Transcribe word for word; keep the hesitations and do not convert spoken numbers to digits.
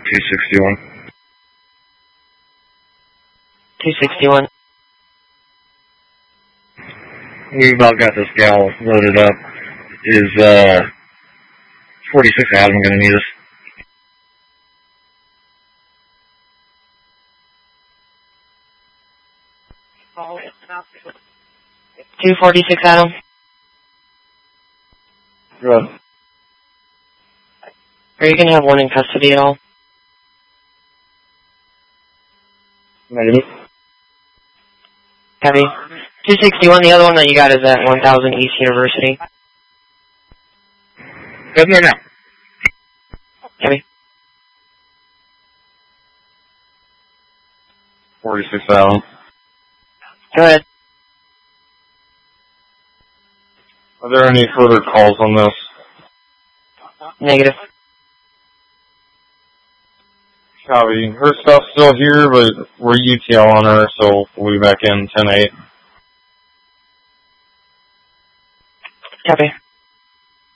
two sixty-one. two sixty-one. We've about got this gal loaded up. Is, uh, forty-six Adam going to need us? two forty-six Adam. Good. Are you going to have one in custody at all? Negative. Heavy. two sixty-one, the other one that you got is at one thousand East University. Good there now. Heavy. forty-six Adam. Go ahead. Are there any further calls on this? Negative. Copy. Her stuff's still here, but we're U T L on her, so we'll be back in ten eight. Copy.